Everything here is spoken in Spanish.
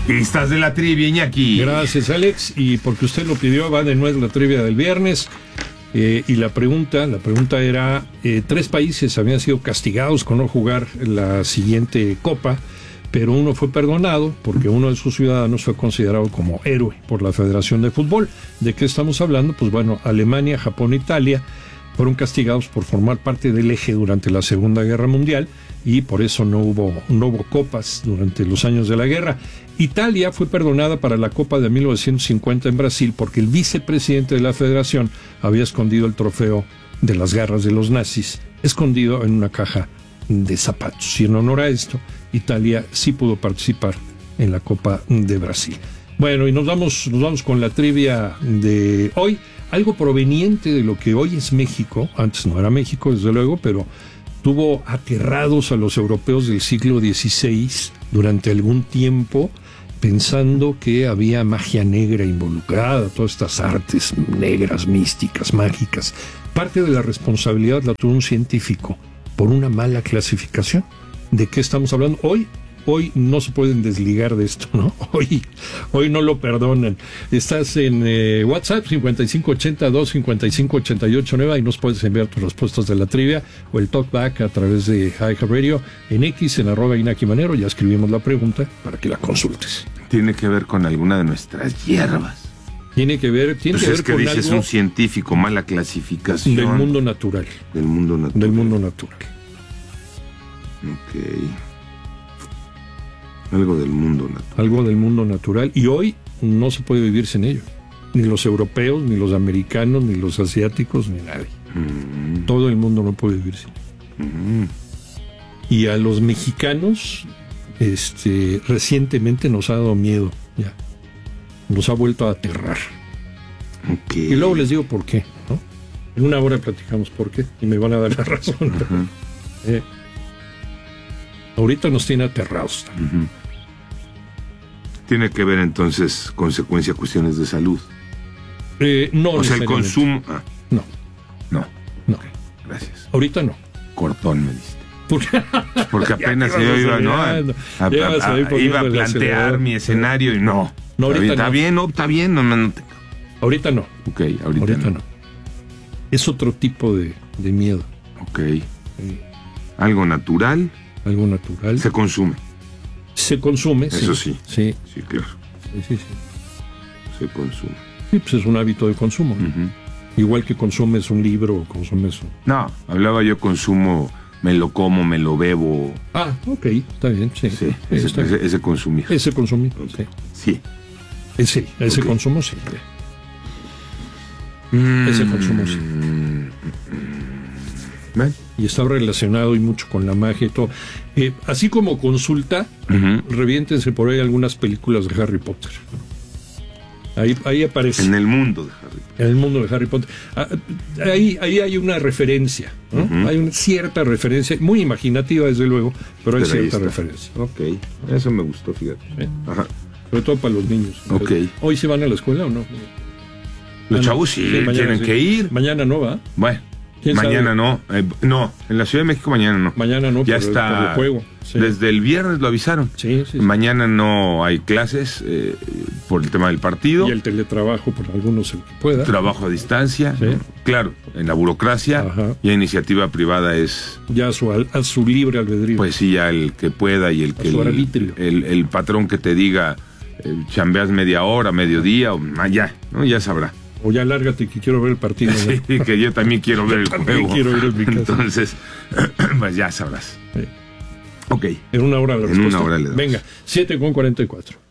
Pistas de la trivia, Iñaki. Gracias, Alex. Y porque usted lo pidió, va de nuevo la trivia del viernes. Y la pregunta era, 3 países habían sido castigados con no jugar la siguiente Copa, pero uno fue perdonado porque uno de sus ciudadanos fue considerado como héroe por la Federación de Fútbol. ¿De qué estamos hablando? Pues bueno, Alemania, Japón, Italia fueron castigados por formar parte del eje durante la Segunda Guerra Mundial y por eso no hubo copas durante los años de la guerra. Italia fue perdonada para la Copa de 1950 en Brasil porque el vicepresidente de la Federación había escondido el trofeo de las garras de los nazis, escondido en una caja de zapatos. Y en honor a esto, Italia sí pudo participar en la Copa de Brasil. Bueno, y nos vamos con la trivia de hoy. Algo proveniente de lo que hoy es México, antes no era México, desde luego, pero tuvo aterrados a los europeos del siglo XVI durante algún tiempo, pensando que había magia negra involucrada, todas estas artes negras, místicas, mágicas. Parte de la responsabilidad la tuvo un científico por una mala clasificación. ¿De qué estamos hablando? Hoy no se pueden desligar de esto, ¿no? Hoy no lo perdonan. Estás en WhatsApp 5582-5588-9, ahí nos puedes enviar tus respuestas de la trivia o el talkback a través de iHeartRadio, en X, en @Iñaki Manero, ya escribimos la pregunta para que la consultes. Tiene que ver con alguna de nuestras hierbas. Tiene que ver que con dices algo un científico, mala clasificación. del mundo natural. Del mundo natural. Del mundo natural. Ok. Algo del mundo natural. Algo del mundo natural. Y hoy no se puede vivir sin ello. Ni los europeos, ni los americanos, ni los asiáticos, ni nadie. Todo el mundo no puede vivir sin ello. Y a los mexicanos, recientemente nos ha dado miedo. Ya. Nos ha vuelto a aterrar. Okay. Y luego les digo por qué, ¿no? En una hora platicamos por qué y me van a dar la razón. Ahorita nos tiene aterrados. Tiene que ver entonces cuestiones de salud. No. O sea, el consumo. No. Okay, gracias. Ahorita no. Cortón me diste. Porque apenas se iba, ¿no? Iba a plantear mi escenario y no. No, ahorita está no. bien, está bien. No. Ahorita no. Ok, ahorita no. Es otro tipo de miedo. Ok. Algo natural. Algo natural. Se consume. Se consume, eso sí. Sí, claro. Sí. Se consume. Sí, pues es un hábito de consumo. Igual que consumes un libro o consumes No, hablaba yo consumo, me lo como, me lo bebo. Ah, ok, está bien, sí. Ese consumir. Ese consumir, okay. Sí. Ese okay. Consumo, sí. Ese consumo, sí. ¿Ven? Y está relacionado y mucho con la magia y todo. Así como consulta, reviéntense por ahí algunas películas de Harry Potter. Ahí aparece. En el mundo de Harry Potter. En el mundo de Harry Potter. Ahí hay una referencia, ¿no? Hay una cierta referencia, muy imaginativa desde luego, pero hay cierta referencia. Ok, eso me gustó, fíjate. Ajá. Sobre todo para los niños. Ok. ¿Hoy se van a la escuela o no? Los chavos sí tienen que ir. Mañana no va. Bueno. Mañana no, no, en la Ciudad de México mañana no. Mañana no, ya está. Por el juego. Sí. Desde el viernes lo avisaron. Sí. Mañana no hay clases por el tema del partido. Y el teletrabajo por algunos el que pueda. Trabajo a distancia. Sí. ¿No? Claro, en la burocracia. Ajá. Y la iniciativa privada es. Ya a su libre albedrío. Pues sí, ya el que pueda y el que. El patrón que te diga, chambeas media hora, mediodía, o ya, ¿no? Ya sabrá. O ya lárgate que quiero ver el partido. Sí, que yo también quiero ver el juego. Quiero ir en mi casa. Entonces, pues ya sabrás. Sí. Ok. En una hora le damos. Venga, 7:44.